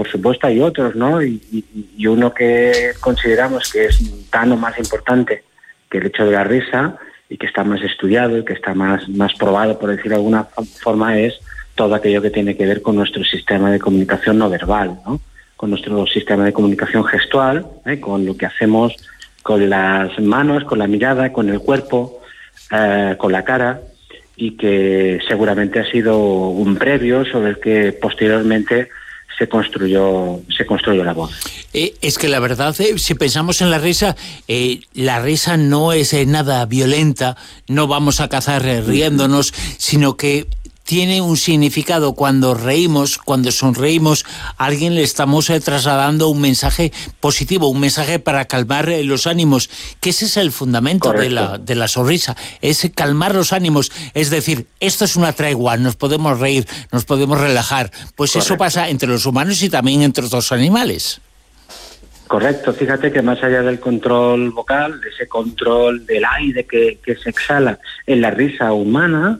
por supuesto hay otros, ¿no? Y uno que consideramos que es tan o más importante que el hecho de la risa, y que está más estudiado y que está más probado, por decirlo de alguna forma, es todo aquello que tiene que ver con nuestro sistema de comunicación no verbal, ¿no? Con nuestro sistema de comunicación gestual, con lo que hacemos con las manos, con la mirada, con el cuerpo, con la cara, y que seguramente ha sido un previo sobre el que posteriormente se construyó la voz. Es que la verdad, si pensamos en la risa no es nada violenta, no vamos a cazar riéndonos, sino que tiene un significado. Cuando reímos, cuando sonreímos, a alguien le estamos trasladando un mensaje positivo, un mensaje para calmar los ánimos, que ese es el fundamento de la sonrisa, es calmar los ánimos, es decir, esto es una tregua, nos podemos reír, nos podemos relajar. Pues eso pasa entre los humanos y también entre otros animales. Correcto, fíjate que más allá del control vocal, de ese control del aire que se exhala en la risa humana,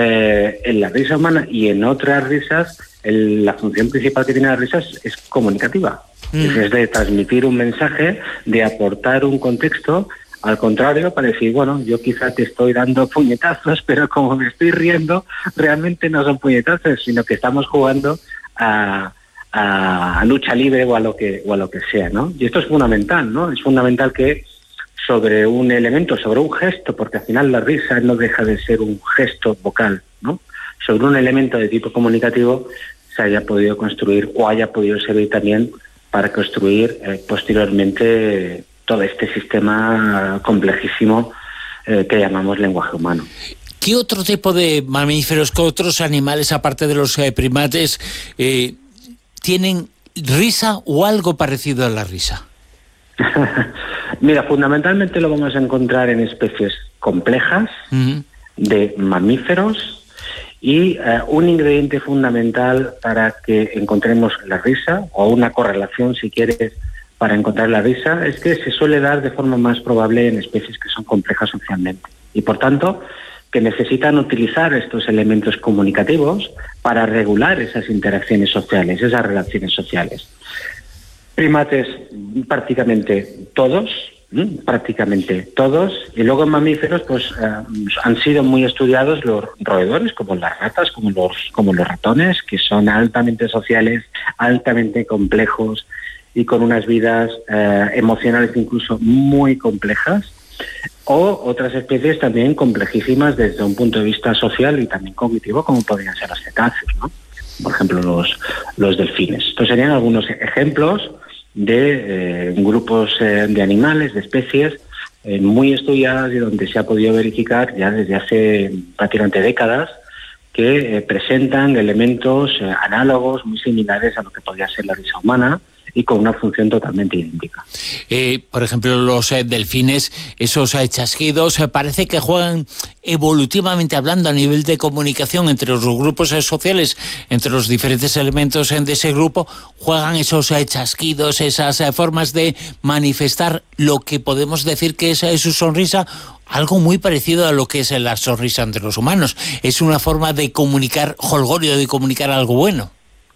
y en otras risas, la función principal que tiene las risas es comunicativa. Es de transmitir un mensaje, de aportar un contexto, al contrario, para decir, bueno, yo quizá te estoy dando puñetazos, pero como me estoy riendo, realmente no son puñetazos, sino que estamos jugando a lucha libre o a lo que sea, ¿no? Y esto es fundamental, ¿no? Es fundamental que sobre un elemento, sobre un gesto, porque al final la risa no deja de ser un gesto vocal, ¿no? Sobre un elemento de tipo comunicativo se haya podido construir o haya podido servir también para construir posteriormente todo este sistema complejísimo que llamamos lenguaje humano. ¿Qué otro tipo de mamíferos, qué otros animales, aparte de los primates, tienen risa o algo parecido a la risa? Mira, fundamentalmente lo vamos a encontrar en especies complejas de mamíferos, y un ingrediente fundamental para que encontremos la risa, o una correlación, si quieres, para encontrar la risa, es que se suele dar de forma más probable en especies que son complejas socialmente, y por tanto que necesitan utilizar estos elementos comunicativos para regular esas interacciones sociales, esas relaciones sociales. Primates prácticamente todos, y luego en mamíferos pues han sido muy estudiados los roedores, como las ratas, como los ratones, que son altamente sociales, altamente complejos y con unas vidas emocionales incluso muy complejas, o otras especies también complejísimas desde un punto de vista social y también cognitivo, como podrían ser los cetáceos, ¿no? Por ejemplo, los delfines. Estos serían algunos ejemplos de grupos de animales, de especies muy estudiadas, y donde se ha podido verificar ya desde hace prácticamente décadas que presentan elementos análogos muy similares a lo que podría ser la risa humana, y con una función totalmente idéntica. Por ejemplo, los delfines, esos chasquidos, parece que juegan evolutivamente hablando a nivel de comunicación entre los grupos sociales, entre los diferentes elementos de ese grupo, juegan esos chasquidos, esas formas de manifestar lo que podemos decir que es su sonrisa, algo muy parecido a lo que es la sonrisa entre los humanos. Es una forma de comunicar jolgorio, de comunicar algo bueno.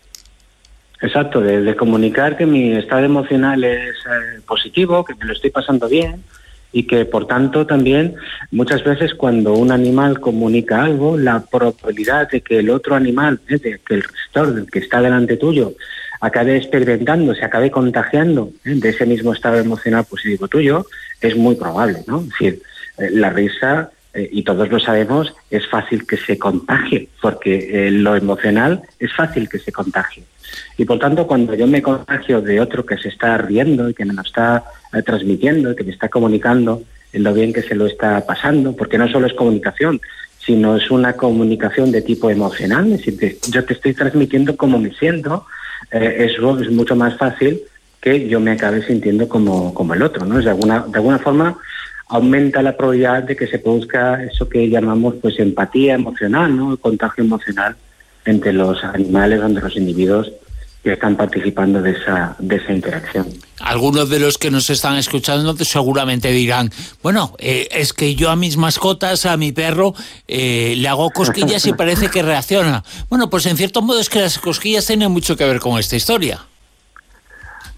Exacto, de comunicar que mi estado emocional es positivo, que me lo estoy pasando bien, y que por tanto también muchas veces cuando un animal comunica algo, la probabilidad de que el otro animal, de que el receptor, del que está delante tuyo, acabe experimentando, se acabe contagiando de ese mismo estado emocional positivo tuyo, es muy probable, ¿no? Es decir, la risa, y todos lo sabemos, es fácil que se contagie, porque lo emocional es fácil que se contagie. Y por tanto, cuando yo me contagio de otro que se está riendo y que me lo está transmitiendo, que me está comunicando en lo bien que se lo está pasando, porque no solo es comunicación, sino es una comunicación de tipo emocional, es decir, yo te estoy transmitiendo cómo me siento, eso es mucho más fácil que yo me acabe sintiendo como el otro, ¿no? De alguna forma aumenta la probabilidad de que se produzca eso que llamamos pues empatía emocional, ¿no? El contagio emocional entre los animales, entre los individuos que están participando de esa interacción. Algunos de los que nos están escuchando seguramente dirán, bueno, es que yo a mis mascotas, a mi perro, le hago cosquillas y parece que reacciona. Bueno, pues en cierto modo es que las cosquillas tienen mucho que ver con esta historia.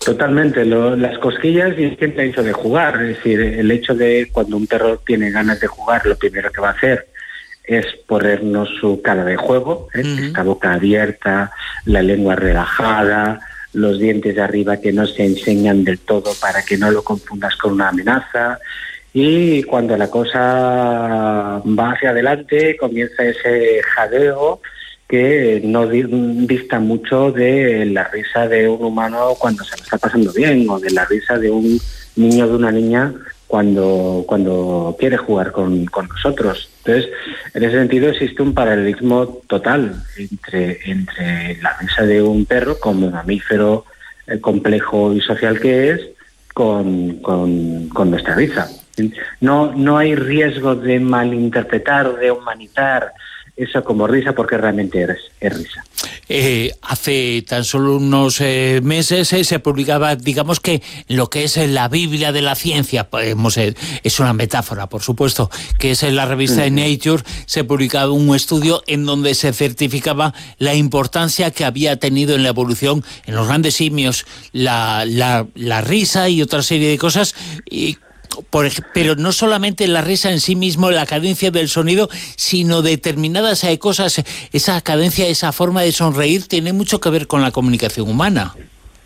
Totalmente, las cosquillas y siempre el hecho de jugar, es decir, el hecho de cuando un perro tiene ganas de jugar, lo primero que va a hacer es ponernos su cara de juego, esta boca abierta, la lengua relajada, los dientes de arriba que no se enseñan del todo para que no lo confundas con una amenaza, y cuando la cosa va hacia adelante comienza ese jadeo que no dista mucho de la risa de un humano cuando se lo está pasando bien, o de la risa de un niño o de una niña cuando quiere jugar con nosotros. Entonces, en ese sentido existe un paralelismo total entre la risa de un perro como mamífero complejo y social que es con nuestra risa. No hay riesgo de malinterpretar o de humanizar eso como risa, porque realmente es risa. Hace tan solo unos meses se publicaba, digamos que lo que es la Biblia de la ciencia, es una metáfora, por supuesto, que es en la revista Nature, se publicaba un estudio en donde se certificaba la importancia que había tenido en la evolución, en los grandes simios, la risa y otra serie de cosas, pero no solamente la risa en sí mismo, la cadencia del sonido, sino determinadas cosas. Esa cadencia, esa forma de sonreír tiene mucho que ver con la comunicación humana.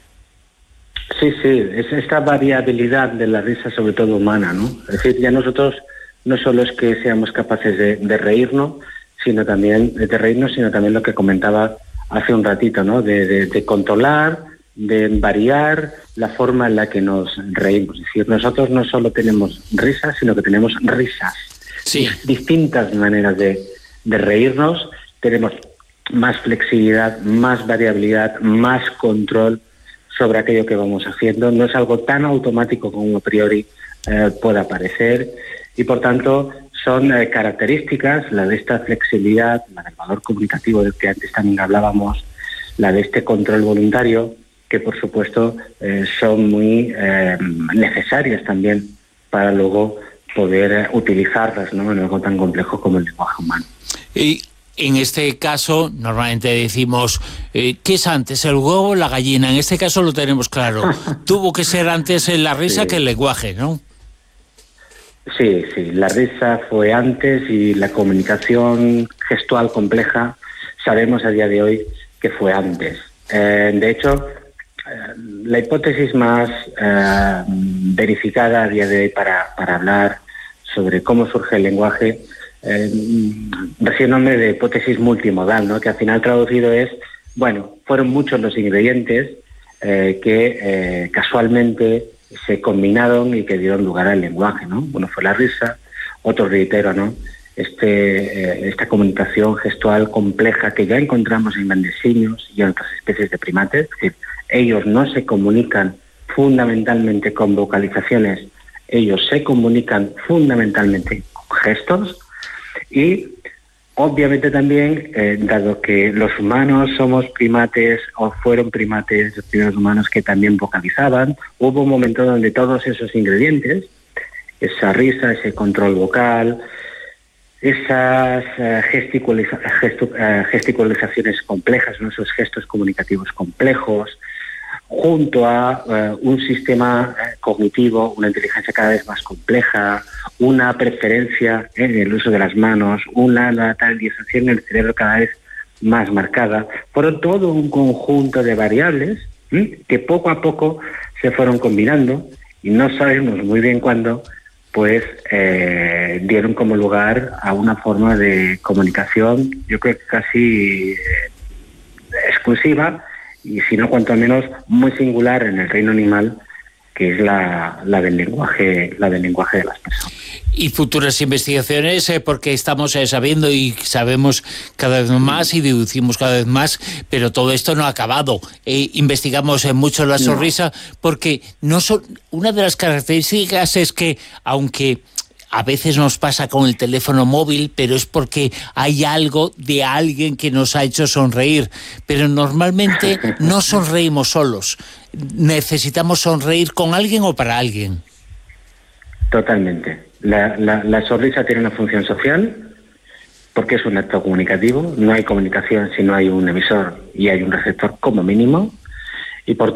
Sí, es esta variabilidad de la risa, sobre todo humana, ¿no? Es decir, ya nosotros no solo es que seamos capaces de reírnos, sino también lo que comentaba hace un ratito, ¿no? De controlar, de variar la forma en la que nos reímos. Es decir, nosotros no solo tenemos risas, sino que tenemos risas. Sí. Distintas maneras de reírnos. Tenemos más flexibilidad, más variabilidad, más control sobre aquello que vamos haciendo. No es algo tan automático como a priori pueda parecer, y por tanto son características, la de esta flexibilidad, la del valor comunicativo del que antes también hablábamos, la de este control voluntario, que por supuesto son muy necesarias también para luego poder utilizarlas, ¿no?, en algo tan complejo como el lenguaje humano. Y en este caso normalmente decimos, ¿qué es antes, el huevo o la gallina? En este caso lo tenemos claro. Tuvo que ser antes la risa que el lenguaje, ¿no? Sí, la risa fue antes, y la comunicación gestual compleja sabemos a día de hoy que fue antes. De hecho, la hipótesis más verificada a día de hoy para hablar sobre cómo surge el lenguaje recibe nombre de hipótesis multimodal, ¿no?, que al final traducido es, fueron muchos los ingredientes que casualmente se combinaron y que dieron lugar al lenguaje, ¿no? Uno fue la risa, otro, reitero, ¿no?, esta comunicación gestual compleja que ya encontramos en grandes simios y en otras especies de primates. Es decir, ellos no se comunican fundamentalmente con vocalizaciones, ellos se comunican fundamentalmente con gestos. Y obviamente también, dado que los humanos somos primates, o fueron primates, los primeros humanos que también vocalizaban, hubo un momento donde todos esos ingredientes, esa risa, ese control vocal, esas gesticulaciones complejas, ¿no?, esos gestos comunicativos complejos, junto a un sistema cognitivo, una inteligencia cada vez más compleja, una preferencia en el uso de las manos, una lateralización del cerebro cada vez más marcada, fueron todo un conjunto de variables que poco a poco se fueron combinando, y no sabemos muy bien cuándo, pues dieron como lugar a una forma de comunicación, yo creo que casi exclusiva, y si no, cuanto menos muy singular en el reino animal, que es la del lenguaje de las personas. Y futuras investigaciones, porque estamos sabiendo y sabemos cada vez más y deducimos cada vez más, pero todo esto no ha acabado. Investigamos mucho la sonrisa, porque una de las características es que, aunque a veces nos pasa con el teléfono móvil, pero es porque hay algo de alguien que nos ha hecho sonreír. Pero normalmente no sonreímos solos. Necesitamos sonreír con alguien o para alguien. Totalmente. La sonrisa tiene una función social, porque es un acto comunicativo. No hay comunicación si no hay un emisor y hay un receptor como mínimo. Y por